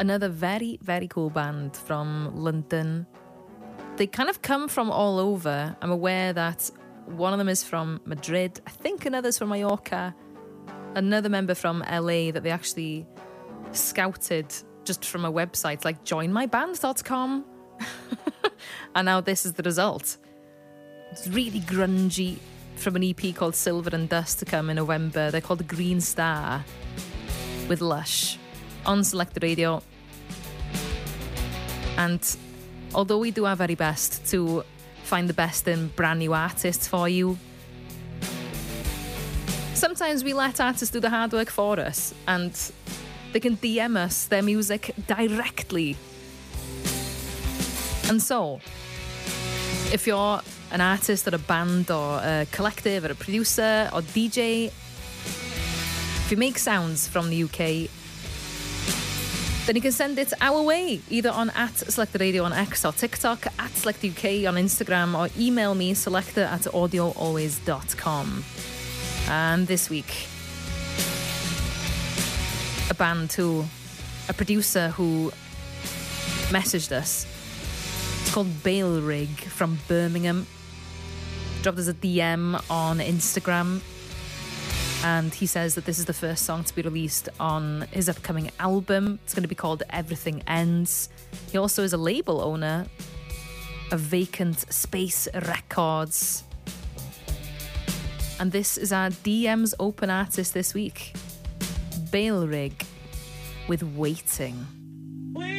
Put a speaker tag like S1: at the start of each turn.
S1: another very, very cool band from London. They kind of come from all over. I'm aware that one of them is from Madrid. I think another's from Mallorca. Another member from LA that they actually scouted just from a website like joinmyband.com. And now this is the result. It's really grungy, from an EP called Silver and Dust to come in November. They're called Green Star with Lush on Selected Radio. And although we do our very best to find the best in brand new artists for you, sometimes we let artists do the hard work for us and they can DM us their music directly. And so, if you're an artist or a band or a collective or a producer or DJ, if you make sounds from the UK, then you can send it our way, either on @SelectedRadio on X or TikTok, @SelectedUK on Instagram, or email me, selector@audioalways.com. And this week, a producer who messaged us. It's called Bale Rig from Birmingham. Dropped us a DM on Instagram. And he says that this is the first song to be released on his upcoming album. It's going to be called Everything Ends. He also is a label owner of Vacant Space Records. And this is our DM's open artist this week. Bale Rig with Waiting.